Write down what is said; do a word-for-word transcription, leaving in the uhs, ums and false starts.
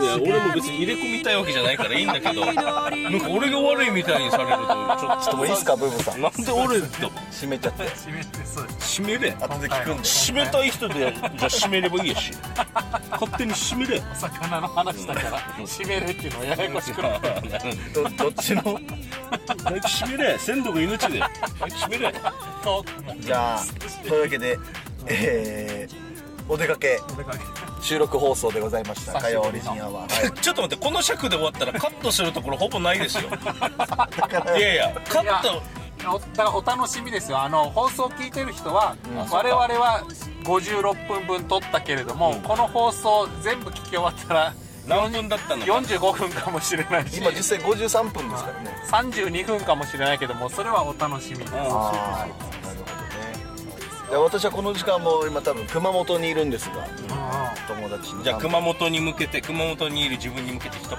や俺も別に入れ込みたいわけじゃないからいいんだけど、なんか俺が悪いみたいにされるとちょっともういいっすかブーブーさん。 なんで俺だ閉めちゃって。 締めてそうです。 閉めれ、 後で聞くんで。 閉めたい人でじゃあ閉めればいいやし、勝手に閉めれ。 お魚の話だから締めるっていうのはややこしくなってどどっちの。 あいつ閉めれ、鮮度が命であいつ閉めれ。 じゃあというわけで、えー、お出かけ収録放送でございました。火曜オリジンアワー、はい、 ちょっと待って、この尺で終わったらカットするところほぼないですよ。いやいやカットおだからお楽しみですよ。あの放送を聞いてる人は、うん、我々はごじゅうろっぷんぶん撮ったけれども、うん、この放送全部聞き終わったら何分だったのかよんじゅうごふんかもしれないし、 今実際ごじゅうさんぷんですからね。 さんじゅうにふんかもしれないけども、それはお楽しみです。 ああ、なるほどね。いや私はこの時間も今多分熊本にいるんですが、うん、友達にじゃあ熊本に向けて、熊本にいる自分に向けて一言